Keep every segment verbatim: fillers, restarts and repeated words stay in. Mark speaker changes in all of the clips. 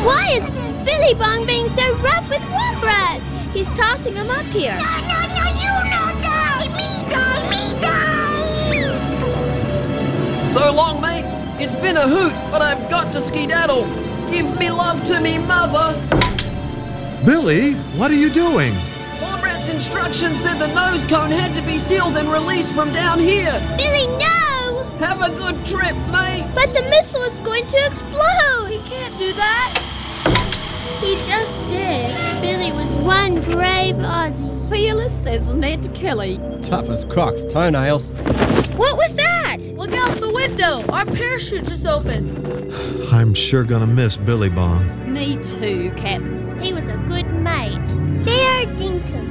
Speaker 1: Why is Billy Bong being so rough with Wombat? He's tossing him up here.
Speaker 2: No, no, no, you no die! Me die, me die!
Speaker 3: So long, mates. It's been a hoot, but I've got to skedaddle. Give me love to me mother.
Speaker 4: Billy, what are you doing?
Speaker 3: Wombrat's instructions said the nose cone had to be sealed and released from down here.
Speaker 1: Billy, no!
Speaker 3: Have a good trip, mate.
Speaker 1: But the missile is going to explode.
Speaker 5: We can't do that.
Speaker 1: He just did. Billy was one brave Aussie.
Speaker 5: Fearless as Ned Kelly.
Speaker 6: Tough as Croc's toenails.
Speaker 1: What was that?
Speaker 5: Look out the window. Our parachute just opened.
Speaker 4: I'm sure gonna miss Billy Bong.
Speaker 5: Me too, Cap.
Speaker 1: He was a good mate.
Speaker 2: Fair dinkum.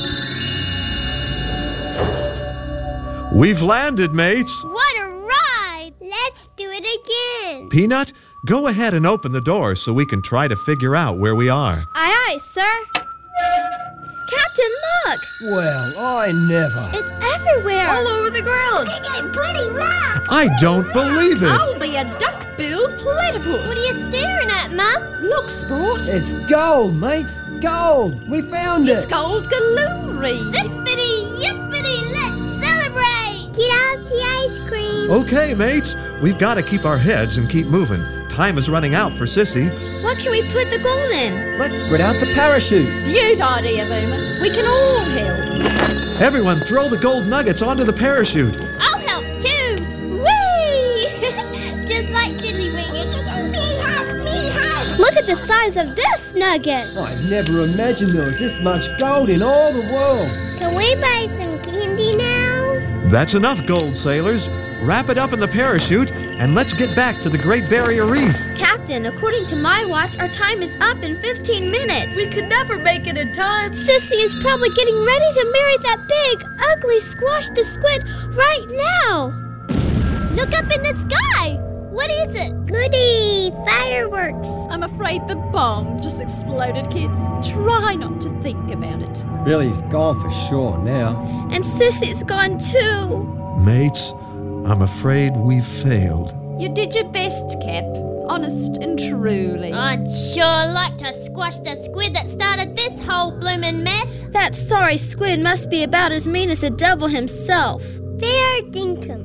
Speaker 4: We've landed, mates.
Speaker 1: What a ride!
Speaker 2: Let's do it again.
Speaker 4: Peanut, go ahead and open the door so we can try to figure out where we are.
Speaker 1: Aye, aye, sir. Captain, look!
Speaker 6: Well, I never.
Speaker 1: It's everywhere.
Speaker 5: All over the ground.
Speaker 2: Digging pretty rocks.
Speaker 4: I don't believe it.
Speaker 5: Only a duck-billed platypus.
Speaker 1: What are you staring at, Mum?
Speaker 5: Look, Sport.
Speaker 6: It's gold, mates. Gold. We found
Speaker 5: It's
Speaker 6: it.
Speaker 5: gold galoonery.
Speaker 1: Zippity, yippity, let's celebrate!
Speaker 2: Get off the ice cream.
Speaker 4: Okay, mates, we've got to keep our heads and keep moving. Time is running out for Sissy.
Speaker 1: What can we put the gold in?
Speaker 6: Let's spread out the parachute.
Speaker 5: Beaut idea, Boomer. We can all help.
Speaker 4: Everyone throw the gold nuggets onto the parachute.
Speaker 1: I'll help too! Whee! Just like Tiddlywinks. Look at the size of this nugget!
Speaker 6: I never imagined there was this much gold in all the world.
Speaker 2: Can we buy some candy now?
Speaker 4: That's enough gold, sailors. Wrap it up in the parachute and let's get back to the Great Barrier Reef.
Speaker 1: Captain, according to my watch, our time is up in fifteen minutes.
Speaker 5: We could never make it in time.
Speaker 1: Sissy is probably getting ready to marry that big, ugly Squash the Squid right now. Look up in the sky. What is it?
Speaker 2: Goody! Fireworks.
Speaker 5: I'm afraid the bomb just exploded, kids. Try not to think about it.
Speaker 6: Billy's gone for sure now.
Speaker 1: And Sissy's gone too.
Speaker 4: Mates, I'm afraid we've failed.
Speaker 5: You did your best, Cap. Honest and truly.
Speaker 1: I'd sure like to squash the squid that started this whole bloomin' mess. That sorry squid must be about as mean as the devil himself.
Speaker 2: Fair dinkum.